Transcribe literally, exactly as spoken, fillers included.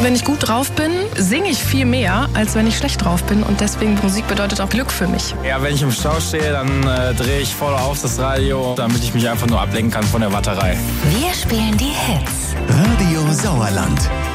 Wenn ich gut drauf bin, singe ich viel mehr, als wenn ich schlecht drauf bin. Und deswegen, Musik bedeutet auch Glück für mich. Ja, wenn ich im Stau stehe, dann äh, drehe ich voll auf das Radio, damit ich mich einfach nur ablenken kann von der Warterei. Wir spielen die Hits. Radio Sauerland.